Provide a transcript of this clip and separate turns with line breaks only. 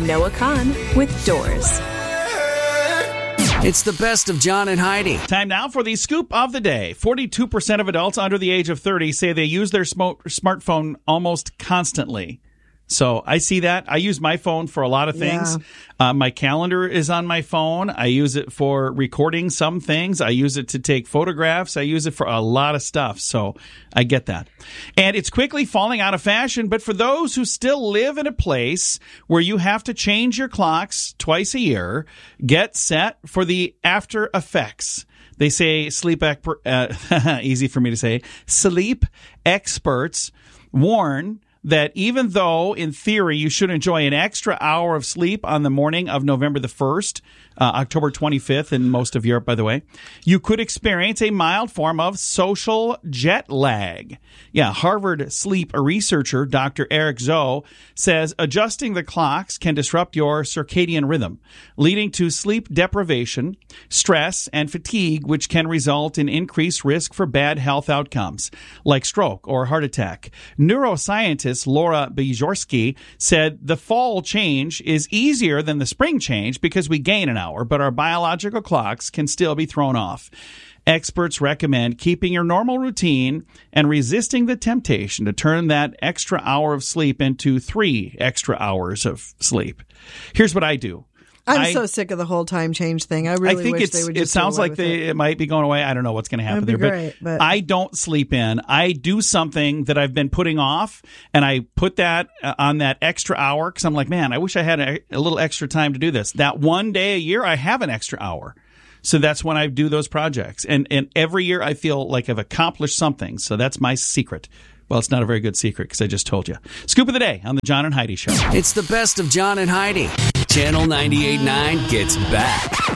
Noah Kahn with Doors.
It's the best of John and Heidi.
Time now for the scoop of the day. 42% of adults under the age of 30 say they use their smartphone almost constantly. So I see that. I use my phone for a lot of things. Yeah. My calendar is on my phone. I use it for recording some things. I use it to take photographs. I use it for a lot of stuff. So I get that. And it's quickly falling out of fashion. But for those who still live in a place where you have to change your clocks twice a year, get set for the after effects. They say easy for me to say, sleep experts warn that even though, in theory, you should enjoy an extra hour of sleep on the morning of November the 1st, October 25th in most of Europe, by the way, you could experience a mild form of social jet lag. Yeah, Harvard sleep researcher Dr. Eric Zoe says adjusting the clocks can disrupt your circadian rhythm, leading to sleep deprivation, stress, and fatigue, which can result in increased risk for bad health outcomes, like stroke or heart attack. Neuroscientist Laura Bajorski said the fall change is easier than the spring change because we gain an hour, but our biological clocks can still be thrown off. Experts recommend keeping your normal routine and resisting the temptation to turn that extra hour of sleep into 3 extra hours of sleep. Here's what I do.
I'm so sick of the whole time change thing. I really wish they would just
it sounds
do away
like
with it.
It might be going away. I don't know what's going to happen there.
Great, but
I don't sleep in. I do something that I've been putting off, and I put that on that extra hour because I'm like, man, I wish I had a little extra time to do this. That one day a year, I have an extra hour. So that's when I do those projects. And every year I feel like I've accomplished something. So that's my secret. Well, it's not a very good secret because I just told you. Scoop of the day on the John and Heidi Show.
It's the best of John and Heidi. Channel 98.9 gets back.